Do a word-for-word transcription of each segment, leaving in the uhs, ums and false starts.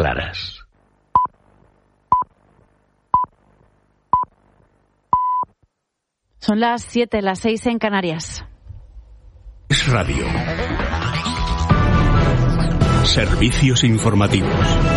claras. Son las siete, las seis en Canarias. Es Radio. Servicios informativos.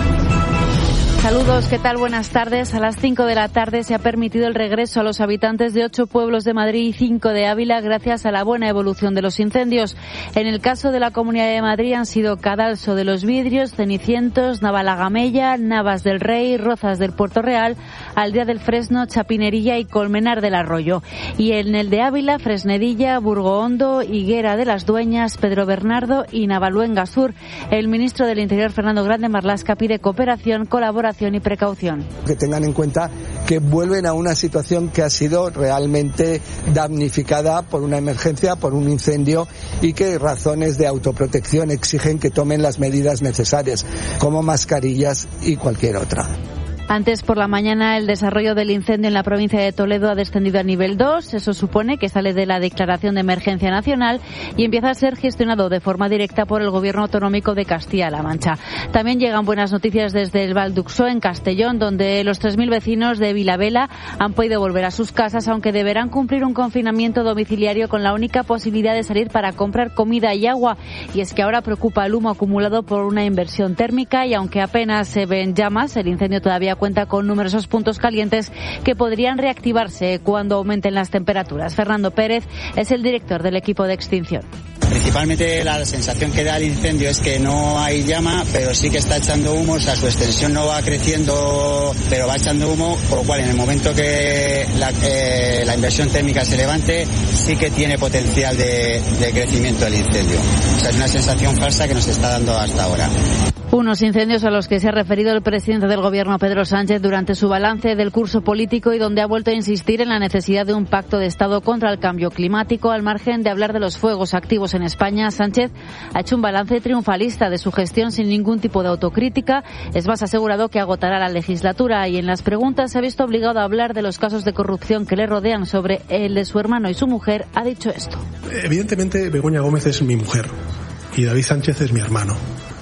Saludos, ¿qué tal? Buenas tardes. A las cinco de la tarde se ha permitido el regreso a los habitantes de ocho pueblos de Madrid y cinco de Ávila gracias a la buena evolución de los incendios. En el caso de la Comunidad de Madrid han sido Cadalso de los Vidrios, Cenicientos, Navalagamella, Navas del Rey, Rozas del Puerto Real, Aldea del Fresno, Chapinería y Colmenar del Arroyo. Y en el de Ávila, Fresnedilla, Burgohondo, Higuera de las Dueñas, Pedro Bernardo y Navaluenga Sur. El ministro del Interior, Fernando Grande Marlaska, pide cooperación, colaboración y precaución. Que tengan en cuenta que vuelven a una situación que ha sido realmente damnificada por una emergencia, por un incendio, y que razones de autoprotección exigen que tomen las medidas necesarias, como mascarillas y cualquier otra. Antes por la mañana el desarrollo del incendio en la provincia de Toledo ha descendido a nivel dos. Eso supone que sale de la declaración de emergencia nacional y empieza a ser gestionado de forma directa por el Gobierno autonómico de Castilla-La Mancha. También llegan buenas noticias desde el Val d'Uxó, en Castellón, donde los tres mil vecinos de Vilavela han podido volver a sus casas, aunque deberán cumplir un confinamiento domiciliario con la única posibilidad de salir para comprar comida y agua. Y es que ahora preocupa el humo acumulado por una inversión térmica y aunque apenas se ven llamas, el incendio todavía cuenta con numerosos puntos calientes que podrían reactivarse cuando aumenten las temperaturas. Fernando Pérez es el director del equipo de extinción. Principalmente la sensación que da el incendio es que no hay llama, pero sí que está echando humo, o sea, su extensión no va creciendo, pero va echando humo, por lo cual en el momento que la, eh, la inversión térmica se levante, sí que tiene potencial de, de crecimiento del incendio. O sea, es una sensación falsa que nos está dando hasta ahora. Unos incendios a los que se ha referido el presidente del Gobierno, Pedro Sánchez, durante su balance del curso político y donde ha vuelto a insistir en la necesidad de un pacto de Estado contra el cambio climático. Al margen de hablar de los fuegos activos en España, Sánchez ha hecho un balance triunfalista de su gestión sin ningún tipo de autocrítica. Es más, asegurado que agotará la legislatura y en las preguntas se ha visto obligado a hablar de los casos de corrupción que le rodean. Sobre el de su hermano y su mujer ha dicho esto. Evidentemente, Begoña Gómez es mi mujer y David Sánchez es mi hermano.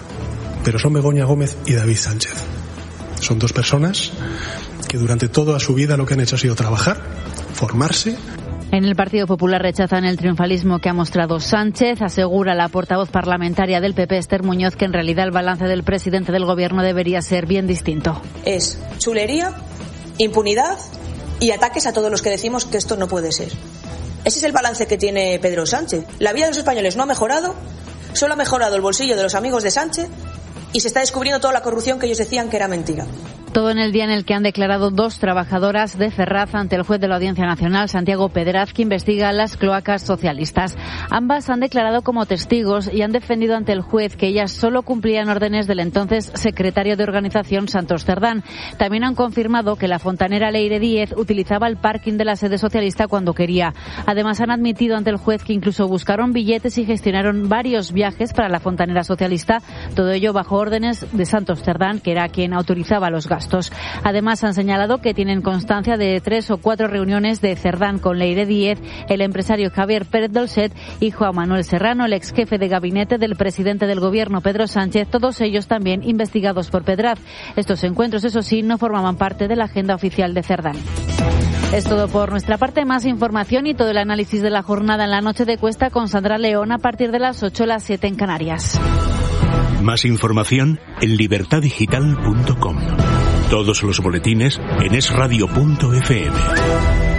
Pero son Begoña Gómez y David Sánchez. Son dos personas que durante toda su vida lo que han hecho ha sido trabajar, formarse. En el Partido Popular rechazan el triunfalismo que ha mostrado Sánchez. Asegura la portavoz parlamentaria del P P, Esther Muñoz, que en realidad el balance del presidente del Gobierno debería ser bien distinto. Es chulería, impunidad y ataques a todos los que decimos que esto no puede ser. Ese es el balance que tiene Pedro Sánchez. La vida de los españoles no ha mejorado, solo ha mejorado el bolsillo de los amigos de Sánchez. Y se está descubriendo toda la corrupción que ellos decían que era mentira. Todo en el día en el que han declarado dos trabajadoras de Ferraz ante el juez de la Audiencia Nacional, Santiago Pedraz, que investiga las cloacas socialistas. Ambas han declarado como testigos y han defendido ante el juez que ellas solo cumplían órdenes del entonces secretario de organización, Santos Cerdán. También han confirmado que la fontanera Leire Díez utilizaba el parking de la sede socialista cuando quería. Además, han admitido ante el juez que incluso buscaron billetes y gestionaron varios viajes para la fontanera socialista. Todo ello bajo órdenes de Santos Cerdán, que era quien autorizaba los gastos. Además, han señalado que tienen constancia de tres o cuatro reuniones de Cerdán con Leire Díez, el empresario Javier Pérez Dolcet y Juan Manuel Serrano, el ex jefe de gabinete del presidente del Gobierno, Pedro Sánchez, todos ellos también investigados por Pedraz. Estos encuentros, eso sí, no formaban parte de la agenda oficial de Cerdán. Es todo por nuestra parte. Más información y todo el análisis de la jornada en la noche de Cuesta con Sandra León a partir de las ocho, las siete en Canarias. Más información en libertad digital punto com. Todos los boletines en es radio punto efe eme.